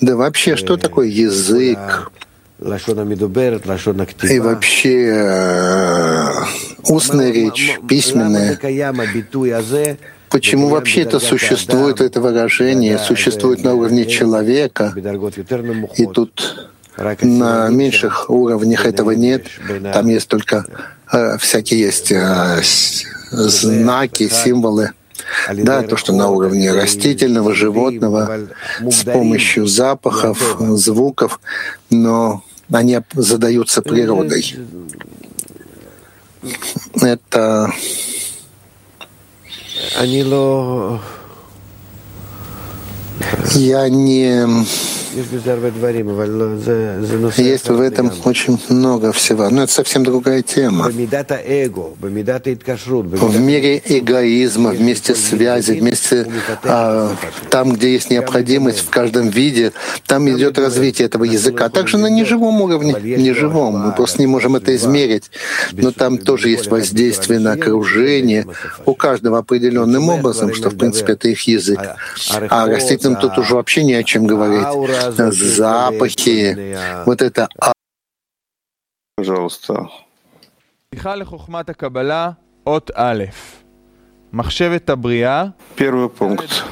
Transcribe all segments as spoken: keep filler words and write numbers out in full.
Да вообще, что такое язык? И вообще э, устная речь, письменная. Почему вообще это существует, это выражение, существует на уровне человека, и тут на меньших уровнях этого нет, там есть только э, всякие есть э, знаки, символы. Да, то, что на уровне растительного, животного, с помощью запахов, звуков, но они задаются природой. Это... Я не... Есть в этом очень много всего. Но это совсем другая тема. В мире эгоизма, вместе связи, вместе а, там, где есть необходимость в каждом виде, там идет развитие этого языка. Также на неживом уровне, неживом, мы просто не можем это измерить. Но там тоже есть воздействие на окружение у каждого определенным образом, что, в принципе, это их язык. А растительным тут уже вообще не о чем говорить. Запахи, вот это... Пожалуйста. Первый пункт.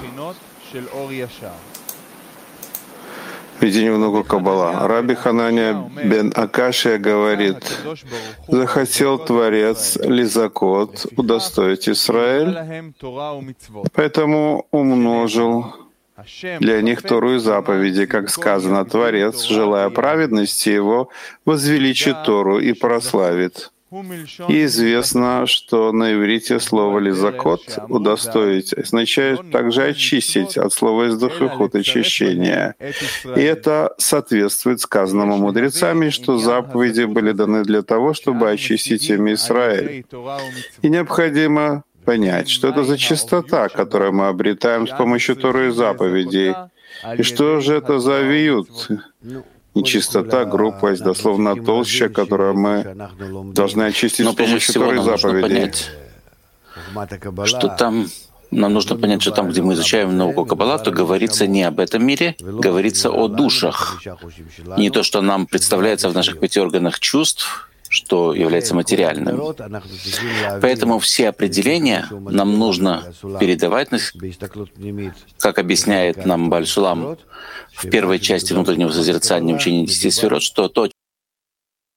Видение внука Каббала. Раби Хананя бен Акашия говорит: захотел Творец Лизакот удостоить Израиль, поэтому умножил для них Тору и заповеди, как сказано, Творец, желая праведности его, возвеличит Тору и прославит. И известно, что на иврите слово «лизакот» — «удостоить» означает также «очистить» от слова «издохихут» — «очищение». И это соответствует сказанному мудрецами, что заповеди были даны для того, чтобы очистить ими Израиль. И необходимо понять, что это за чистота, которую мы обретаем с помощью Торы и заповедей, и что же это за виют, нечистота, грубость, дословно толща, которую мы должны очистить Но с помощью Торы и заповедей. Что там нам нужно понять, что там, где мы изучаем науку Каббала, то говорится не об этом мире, говорится о душах. Не то, что нам представляется в наших пяти органах чувств, что является материальным. Поэтому все определения нам нужно передавать, как объясняет нам Бааль Шулам в первой части внутреннего созерцания учения десяти сферот, что то,